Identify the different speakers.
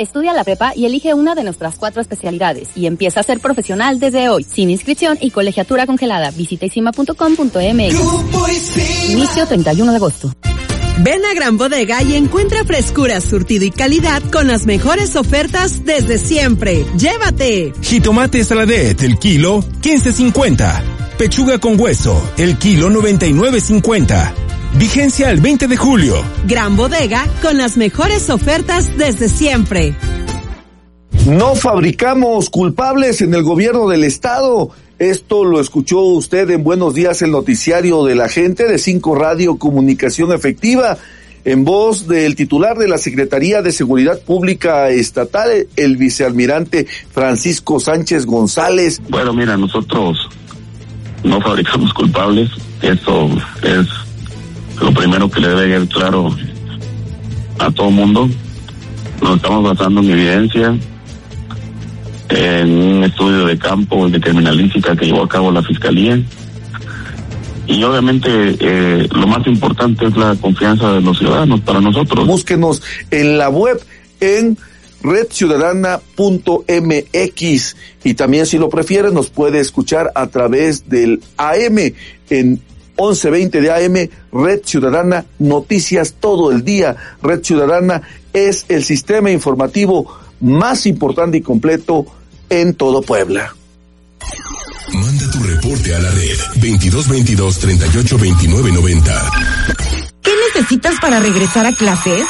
Speaker 1: Estudia la prepa y elige una de nuestras 4 especialidades y empieza a ser profesional desde hoy, sin inscripción y colegiatura congelada. Visita isima.com.mx. Inicio 31 de agosto.
Speaker 2: Ven a Gran Bodega y encuentra frescura, surtido y calidad con las mejores ofertas desde siempre. ¡Llévate!
Speaker 3: Jitomate Saladet, el kilo, 15.50. Pechuga con hueso, el kilo, 99.50. Vigencia al 20 de julio.
Speaker 2: Gran Bodega con las mejores ofertas desde siempre.
Speaker 4: No fabricamos culpables en el gobierno del estado. Esto lo escuchó usted en Buenos Días, el noticiario de la gente de 5 Radio Comunicación Efectiva, en voz del titular de la Secretaría de Seguridad Pública Estatal, el vicealmirante Francisco Sánchez González.
Speaker 5: Bueno, mira, nosotros no fabricamos culpables. Eso es lo primero que le debe quedar claro a todo mundo. Nos estamos basando en evidencia, en un estudio de campo de criminalística que llevó a cabo la Fiscalía. Y obviamente lo más importante es la confianza de los ciudadanos para nosotros.
Speaker 4: Búsquenos en la web en redciudadana.mx y también, si lo prefiere, nos puede escuchar a través del AM en 11:20 de AM, Red Ciudadana, noticias todo el día. Red Ciudadana es el sistema informativo más importante y completo en todo Puebla.
Speaker 3: Manda tu reporte a la red 2222-382990.
Speaker 6: ¿Qué necesitas para regresar a clases?